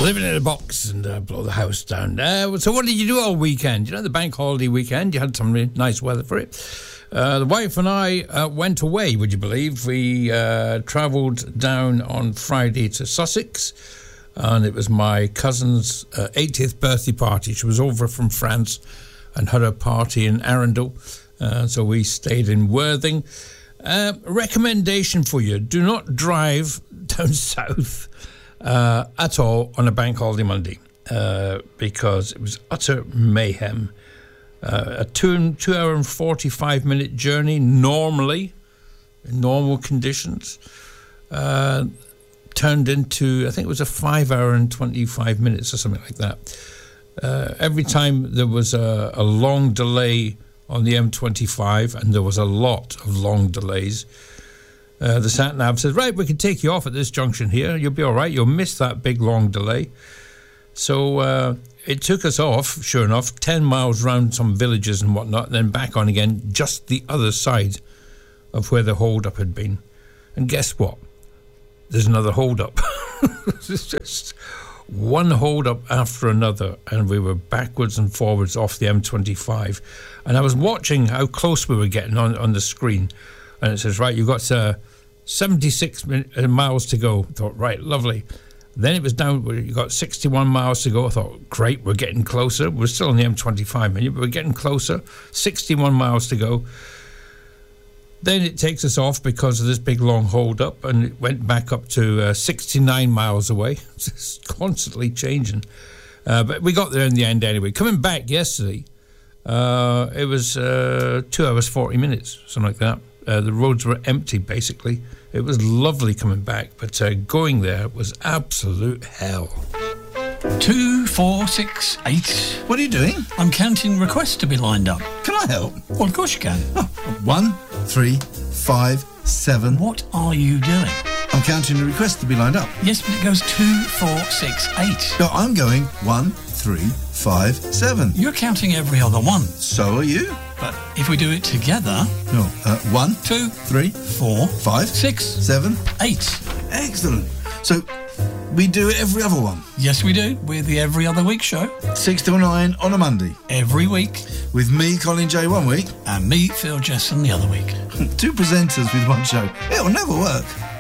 living in a box and blow the house down. So what did you do all weekend? You know, the bank holiday weekend, you had some really nice weather for it. The wife and I went away, would you believe? We travelled down on Friday to Sussex, and it was my cousin's 80th birthday party. She was over from France and had a party in Arundel, so we stayed in Worthing. Recommendation for you, do not drive down south at all on a bank holiday Monday, because it was utter mayhem. A 2 hour and 45 minute journey normally, in normal conditions, turned into, I think it was a 5 hour and 25 minutes or something like that. Every time there was a long delay on the M25, and there was a lot of long delays, the sat-nav says, right, we can take you off at this junction here, you'll be all right, you'll miss that big long delay. So it took us off, sure enough, 10 miles round some villages and whatnot, and then back on again, just the other side of where the hold-up had been. And guess what? There's another hold-up. It's just one hold-up after another, and we were backwards and forwards off the M25. And I was watching how close we were getting on the screen, and it says, right, you've got 76 miles to go. I thought, right, lovely. Then it was down, you got 61 miles to go. I thought, great, we're getting closer. We're still on the M25 minute, but we're getting closer. 61 miles to go. Then it takes us off because of this big long hold-up, and it went back up to 69 miles away. It's constantly changing. But we got there in the end anyway. Coming back yesterday, it was 2 hours, 40 minutes, something like that. The roads were empty, basically. It was lovely coming back, but going there was absolute hell. 2, 4, 6, 8. What are you doing? I'm counting requests to be lined up. Can I help? Well, of course you can. 1, 3, 5, 7. What are you doing? I'm counting the requests to be lined up. Yes, but it goes 2, 4, 6, 8. No, I'm going 1, 3, 5, 7. You're counting every other one. So are you. But if we do it together... No, 1, 2, 3, 4, 5, 6, 7, 8. Excellent. So we do every other one. Yes, we do. We're the Every Other Week show. 6 till 9 on a Monday. Every week. With me, Colin J, one week. And me, Phil Jesson, the other week. 2 presenters with one show. It'll never work.